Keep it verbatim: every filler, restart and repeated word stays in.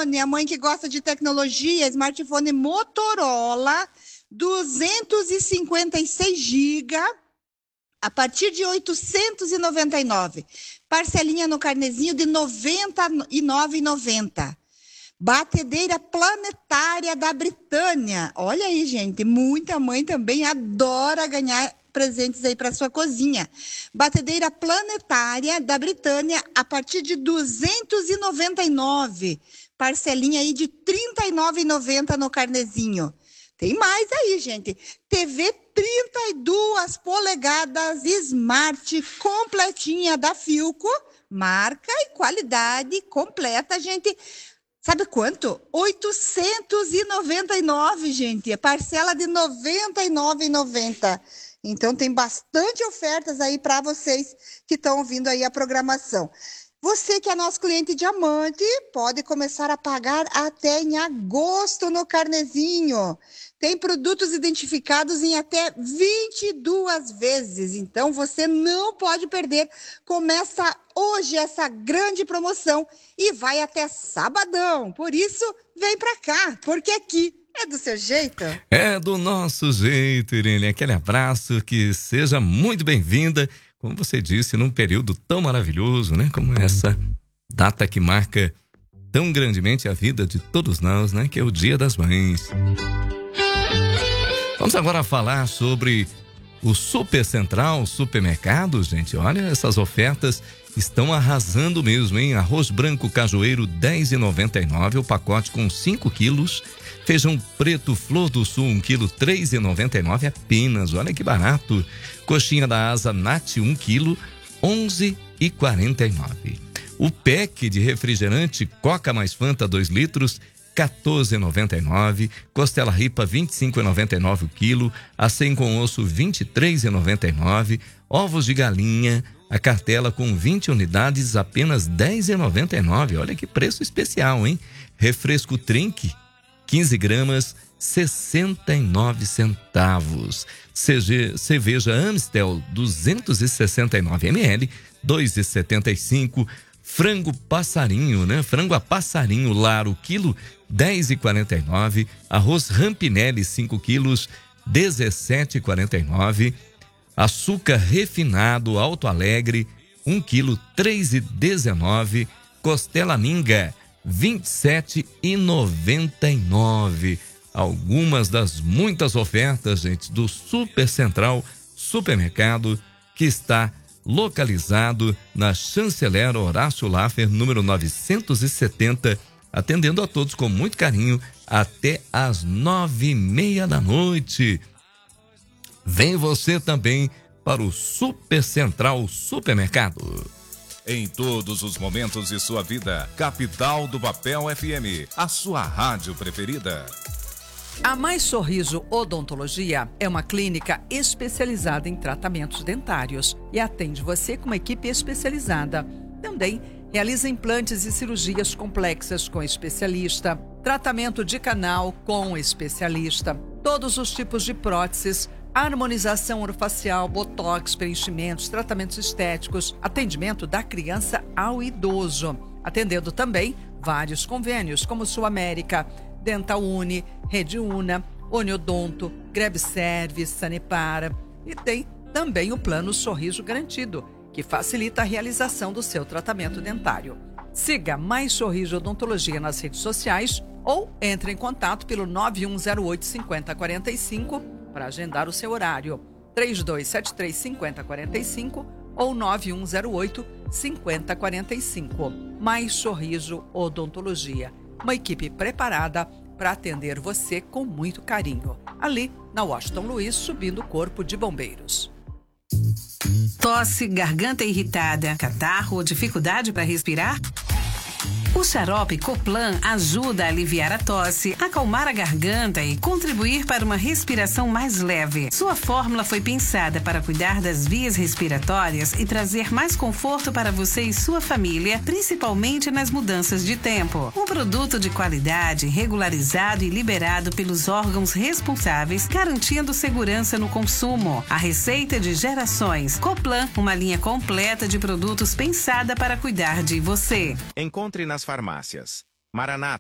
smartphone, a mãe que gosta de tecnologia, smartphone Motorola, duzentos e cinquenta e seis gigas, a partir de oitocentos e noventa e nove reais. Parcelinha no carnezinho de noventa e nove reais e noventa centavos. Batedeira planetária da Britânia. Olha aí, gente, muita mãe também adora ganhar presentes aí para sua cozinha. Batedeira planetária da Britânia a partir de duzentos e noventa e nove reais. Parcelinha aí de trinta e nove reais e noventa centavos no carnezinho. Tem mais aí, gente. T V trinta e duas polegadas Smart completinha da Philco. Marca e qualidade completa, gente. Sabe quanto? oitocentos e noventa e nove reais, gente. Parcela de noventa e nove reais e noventa centavos. Então tem bastante ofertas aí para vocês que estão ouvindo aí a programação. Você que é nosso cliente diamante, pode começar a pagar até em agosto no carnezinho. Tem produtos identificados em até vinte e duas vezes. Então você não pode perder. Começa hoje essa grande promoção e vai até sabadão. Por isso, vem pra cá, porque aqui é do seu jeito. É do nosso jeito, Irene. Aquele abraço, que seja muito bem-vinda. Como você disse, num período tão maravilhoso, né? Como essa data que marca tão grandemente a vida de todos nós, né? Que é o Dia das Mães. Vamos agora falar sobre o Super Central Supermercados, gente. Olha, essas ofertas estão arrasando mesmo, hein? Arroz branco cajueiro dez reais e noventa e nove centavos, o pacote com cinco quilos. Feijão preto Flor do Sul, um quilo, três reais e noventa e nove centavos apenas. Olha que barato. Coxinha da Asa Nat, um quilo, onze reais e quarenta e nove centavos. O pack de refrigerante Coca mais Fanta dois litros, quatorze reais e noventa e nove centavos. Costela ripa, vinte e cinco reais e noventa e nove centavos o quilo. Acém com osso, vinte e três reais e noventa e nove centavos. Ovos de galinha, a cartela com vinte unidades, apenas dez reais e noventa e nove centavos. Olha que preço especial, hein? Refresco Trink, quinze gramas, sessenta e nove centavos. Cerveja Amstel, duzentos e sessenta e nove mililitros, dois reais e setenta e cinco centavos. Frango passarinho, né? Frango a passarinho lar, o quilo, dez reais e quarenta e nove centavos. Arroz Rampinelli, cinco quilos, dezessete reais e quarenta e nove centavos. Açúcar refinado Alto Alegre, um quilo, três reais e dezenove centavos. Costela Minga, vinte e sete reais e noventa e nove centavos. Algumas das muitas ofertas, gente, do Super Central Supermercado, que está localizado na Chanceler Horácio Laffer, número novecentos e setenta, atendendo a todos com muito carinho até às nove e meia da noite. Vem você também para o Super Central Supermercado. Em todos os momentos de sua vida, Capital do Papel F M, a sua rádio preferida. A Mais Sorriso Odontologia é uma clínica especializada em tratamentos dentários e atende você com uma equipe especializada. Também realiza implantes e cirurgias complexas com especialista, tratamento de canal com especialista, todos os tipos de próteses, harmonização orofacial, botox, preenchimentos, tratamentos estéticos, atendimento da criança ao idoso. Atendendo também vários convênios como Sul América, Dental Uni, Rede Una, Oniodonto, Greve Service, Sanepara. E tem também o Plano Sorriso Garantido, que facilita a realização do seu tratamento dentário. Siga Mais Sorriso Odontologia nas redes sociais ou entre em contato pelo nove um zero oito, cinco zero quatro cinco para agendar o seu horário. três dois sete três, cinco zero quatro cinco ou nove um zero oito, cinco zero quatro cinco. Mais Sorriso Odontologia. Uma equipe preparada para atender você com muito carinho. Ali, na Washington Luiz, subindo o Corpo de Bombeiros. Tosse, garganta irritada, catarro ou dificuldade para respirar? O xarope Coplan ajuda a aliviar a tosse, acalmar a garganta e contribuir para uma respiração mais leve. Sua fórmula foi pensada para cuidar das vias respiratórias e trazer mais conforto para você e sua família, principalmente nas mudanças de tempo. Um produto de qualidade, regularizado e liberado pelos órgãos responsáveis, garantindo segurança no consumo. A receita de gerações. Coplan, uma linha completa de produtos pensada para cuidar de você. Encontre nas farmácias Maranata,